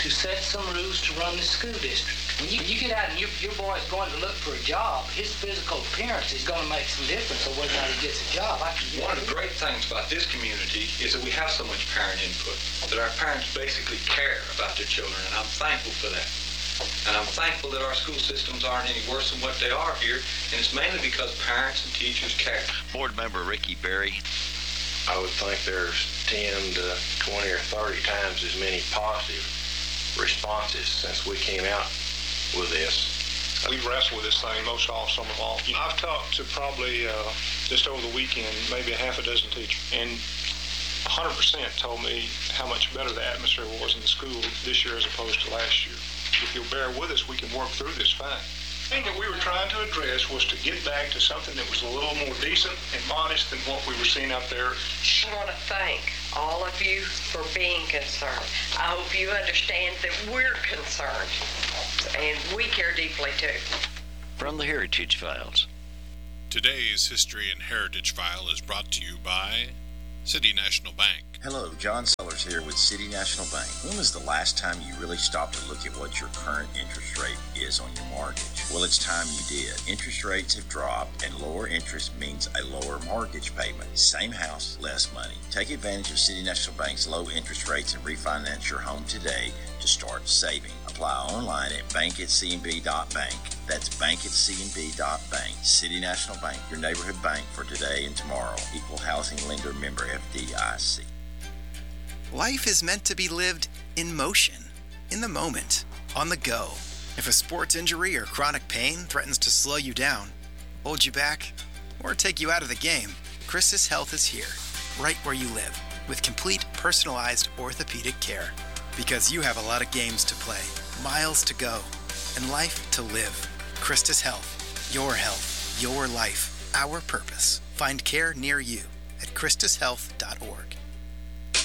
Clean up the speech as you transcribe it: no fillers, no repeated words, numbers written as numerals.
to set some rules to run the school district. When you get out and your boy's going to look for a job, his physical appearance is going to make some difference on whether or not he gets a job. One of the great things about this community is that we have so much parent input, that our parents basically care about their children, and I'm thankful for that. And I'm thankful that our school systems aren't any worse than what they are here, and it's mainly because parents and teachers care. Board member Ricky Berry. I would think there's 10 to 20 or 30 times as many positive responses since we came out with this. We wrestle with this thing most all summer long. I've talked to probably just over the weekend, maybe a half a dozen teachers, and 100% told me how much better the atmosphere was in the school this year as opposed to last year. If you'll bear with us, we can work through this fine. The thing that we were trying to address was to get back to something that was a little more decent and modest than what we were seeing out there. I want to thank all of you for being concerned. I hope you understand that we're concerned, and we care deeply too. From the Heritage Files. Today's History and Heritage File is brought to you by City National Bank. Hello, John Sellers here with City National Bank. When was the last time you really stopped to look at what your current interest rate is on your mortgage? Well, it's time you did. Interest rates have dropped, and lower interest means a lower mortgage payment. Same house, less money. Take advantage of City National Bank's low interest rates and refinance your home today to start saving. Apply online at bank@cnb.bank. That's bank@cnb.bank. City National Bank, your neighborhood bank for today and tomorrow. Equal housing lender, member FDIC. Life is meant to be lived in motion, in the moment, on the go. If a sports injury or chronic pain threatens to slow you down, hold you back, or take you out of the game, Christus Health is here, right where you live, with complete personalized orthopedic care. Because you have a lot of games to play, miles to go, and life to live. Christus Health, your life, our purpose. Find care near you at christushealth.org.